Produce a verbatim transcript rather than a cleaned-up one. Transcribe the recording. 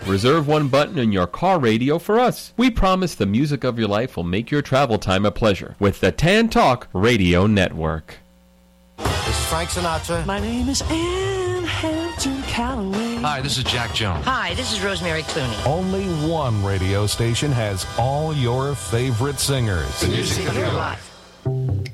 Reserve one button in your car radio for us. We promise the music of your life will make your travel time a pleasure with the Tan Talk Radio Network. This is Frank Sinatra. My name is Anne Hampton Calloway. Hi, this is Jack Jones. Hi, this is Rosemary Clooney. Only one radio station has all your favorite singers. The music of your life.